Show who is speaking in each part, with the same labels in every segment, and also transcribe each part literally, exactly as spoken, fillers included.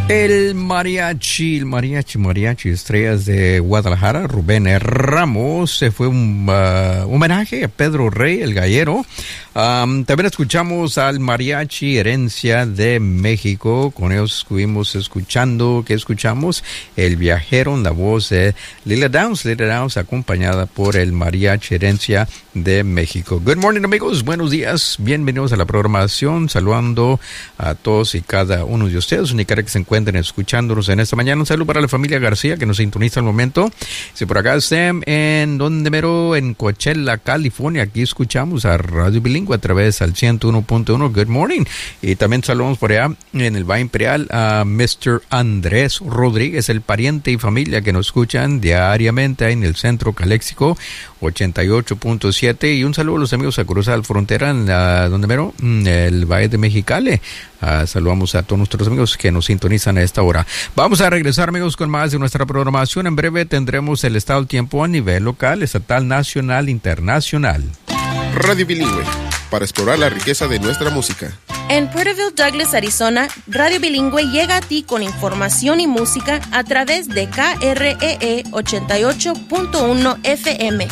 Speaker 1: El mariachi, el mariachi, mariachi, estrellas de Guadalajara, Rubén Ramos, se fue un uh, homenaje a Pedro Rey, el gallero. Um, también escuchamos al mariachi Herencia de México, con ellos estuvimos escuchando, ¿qué escuchamos? El viajero en la voz de Lila Downs, Lila Downs acompañada por el mariachi Herencia de México. Good morning, amigos, buenos días, bienvenidos a la programación, saludando a todos y cada uno de ustedes, ni cara que se encuentren escuchándonos en esta mañana. Un saludo para la familia García que nos sintoniza al momento. Si por acá estén en donde mero, en Coachella, California, aquí escuchamos a Radio Bilingüe a través del ciento uno punto uno. Good morning. Y también saludamos por allá en el Valle Imperial a mister Andrés Rodríguez, el pariente y familia que nos escuchan diariamente en el Centro Caléxico ochenta y ocho punto siete. Y un saludo a los amigos a cruzar la frontera en la, donde mero, el Valle de Mexicali. Uh, saludamos a todos nuestros amigos que nos sintonizan a esta hora. Vamos a regresar, amigos, con más de nuestra programación. En breve tendremos el estado del tiempo a nivel local, estatal, nacional, internacional.
Speaker 2: Radio Bilingüe, para explorar la riqueza de nuestra música.
Speaker 3: En Porterville, Douglas, Arizona, Radio Bilingüe llega a ti con información y música a través de K R E E ochenta y ocho punto uno F M.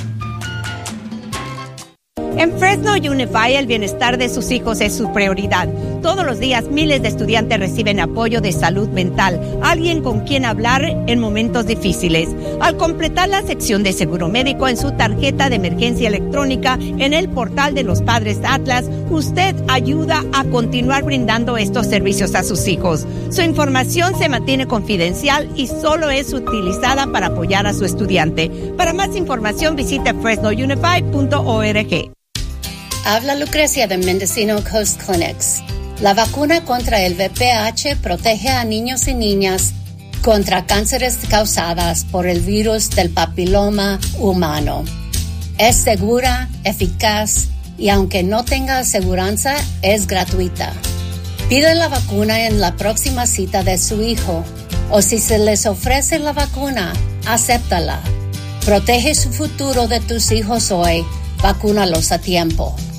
Speaker 4: En Fresno Unified, el bienestar de sus hijos es su prioridad. Todos los días, miles de estudiantes reciben apoyo de salud mental, alguien con quien hablar en momentos difíciles. Al completar la sección de seguro médico en su tarjeta de emergencia electrónica en el portal de los Padres Atlas, usted ayuda a continuar brindando estos servicios a sus hijos. Su información se mantiene confidencial y solo es utilizada para apoyar a su estudiante. Para más información, visite fresno unified punto org.
Speaker 5: Habla Lucrecia de Mendocino Coast Clinics. La vacuna contra el V P H protege a niños y niñas contra cánceres causadas por el virus del papiloma humano. Es segura, eficaz y aunque no tenga aseguranza, es gratuita. Pide la vacuna en la próxima cita de su hijo o si se les ofrece la vacuna, acéptala. Protege su futuro de tus hijos hoy. Vacúnalos a tiempo.